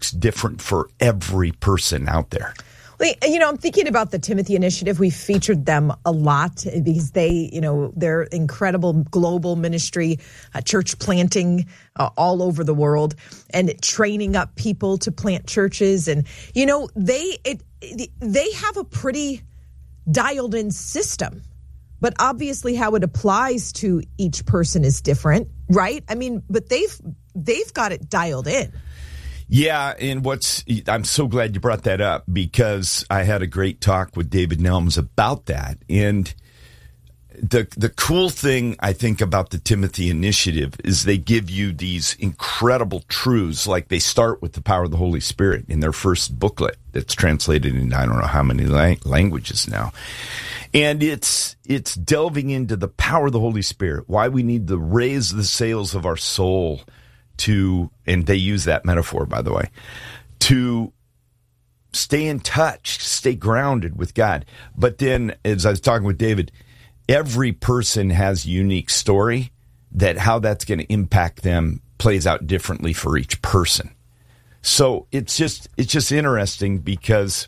looks different for every person out there. Well, I'm thinking about the Timothy Initiative. We've featured them a lot because they're incredible global ministry, church planting all over the world, and training up people to plant churches. And, they have a pretty dialed in system, but obviously how it applies to each person is different, right? I mean, but they've got it dialed in. Yeah, and I'm so glad you brought that up, because I had a great talk with David Nelms about that. And the cool thing I think about the Timothy Initiative is they give you these incredible truths. Like, they start with the power of the Holy Spirit in their first booklet that's translated in I don't know how many languages now. And it's delving into the power of the Holy Spirit, why we need to raise the sails of our soul and they use that metaphor, by the way, to stay in touch, stay grounded with God. But then, as I was talking with David, every person has a unique story that how that's going to impact them plays out differently for each person. So it's just interesting, because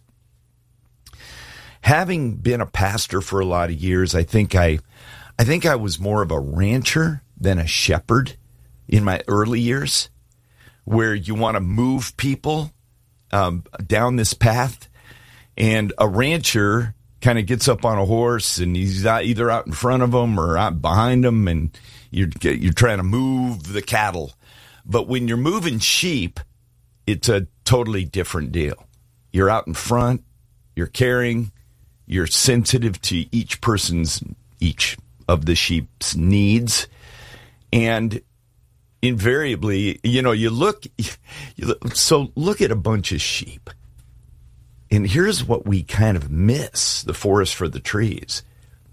having been a pastor for a lot of years, I think I was more of a rancher than a shepherd in my early years, where you want to move people down this path. And a rancher kind of gets up on a horse, and he's either out in front of them or out behind them, and you're trying to move the cattle. But when you're moving sheep, it's a totally different deal. You're out in front, you're caring, you're sensitive to each of the sheep's needs. And invariably, look at a bunch of sheep. And here's what we kind of miss, the forest for the trees.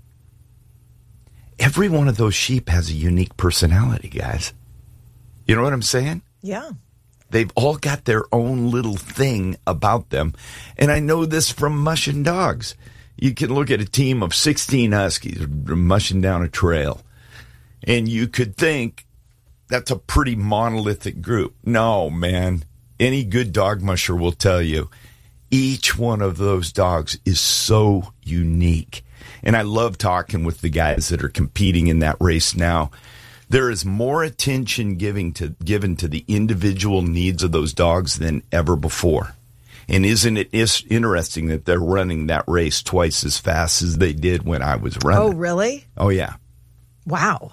Every one of those sheep has a unique personality, guys. You know what I'm saying? Yeah. They've all got their own little thing about them. And I know this from mushing dogs. You can look at a team of 16 huskies mushing down a trail, and you could think, that's a pretty monolithic group. No, man. Any good dog musher will tell you each one of those dogs is so unique. And I love talking with the guys that are competing in that race now. There is more attention given to the individual needs of those dogs than ever before. And isn't it interesting that they're running that race twice as fast as they did when I was running? Oh, really? Oh, yeah. Wow.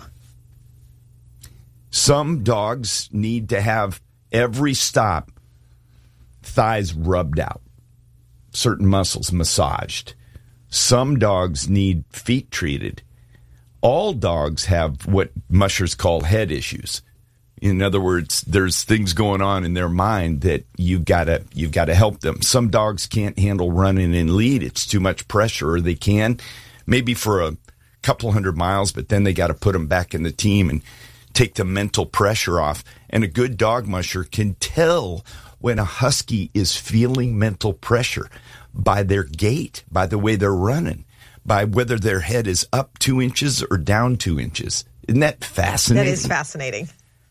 Some dogs need to have every stop thighs rubbed out, certain muscles massaged. Some dogs need feet treated. All dogs have what mushers call head issues. In other words, there's things going on in their mind that you've got to help them. Some dogs can't handle running in lead. It's too much pressure, or they can, maybe for a couple 100 miles, but then they got to put them back in the team and take the mental pressure off. And a good dog musher can tell when a husky is feeling mental pressure by their gait, by the way they're running, by whether their head is up 2 inches or down 2 inches. Isn't that fascinating? That is fascinating.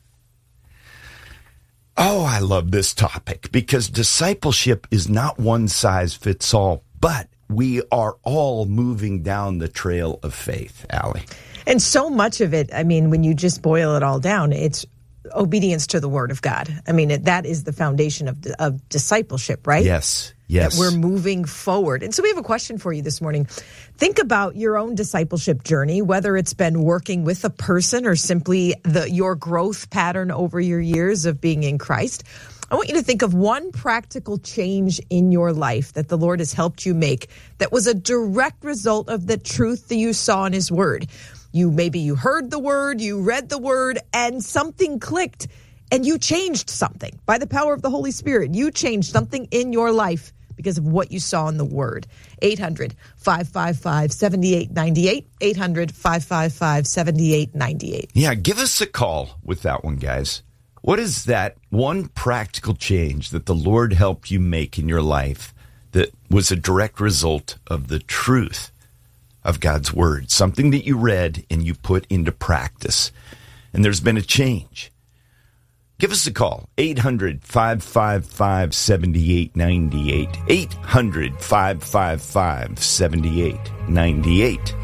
Oh, I love this topic, because discipleship is not one size fits all, but we are all moving down the trail of faith, Allie. And so much of it, I mean, when you just boil it all down, it's obedience to the Word of God. I mean, that is the foundation of discipleship, right? Yes. That we're moving forward. And so we have a question for you this morning. Think about your own discipleship journey, whether it's been working with a person or simply your growth pattern over your years of being in Christ. I want you to think of one practical change in your life that the Lord has helped you make that was a direct result of the truth that you saw in His Word. Maybe you heard the Word, you read the Word, and something clicked, and you changed something. By the power of the Holy Spirit, you changed something in your life because of what you saw in the Word. 800-555-7898, 800-555-7898. Yeah, give us a call with that one, guys. What is that one practical change that the Lord helped you make in your life that was a direct result of the truth of God's Word? Something that you read and you put into practice, and there's been a change. Give us a call, 800-555-7898, 800-555-7898.